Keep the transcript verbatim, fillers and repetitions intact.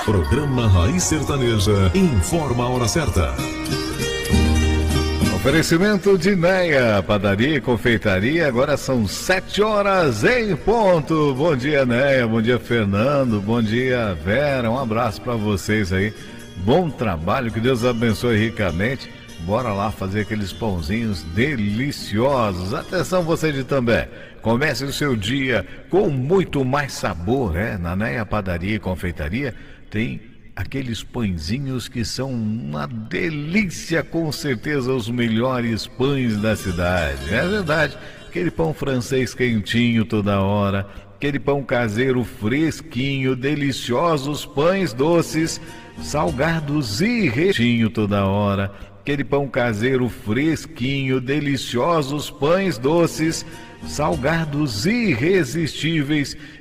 Programa Raiz Sertaneja informa a hora certa. Oferecimento de Neia, padaria e confeitaria, agora são sete horas em ponto. Bom dia, Neia, bom dia, Fernando, bom dia, Vera, um abraço para vocês aí. Bom trabalho, que Deus abençoe ricamente. Bora lá fazer aqueles pãozinhos deliciosos. Atenção você de também. Comece o seu dia com muito mais sabor, né? Na Neia Padaria e Confeitaria tem aqueles pãezinhos que são uma delícia, com certeza os melhores pães da cidade. É verdade, aquele pão francês quentinho toda hora, aquele pão caseiro fresquinho, deliciosos pães doces, salgados e recheio toda hora. Aquele pão caseiro fresquinho, deliciosos pães doces, salgados irresistíveis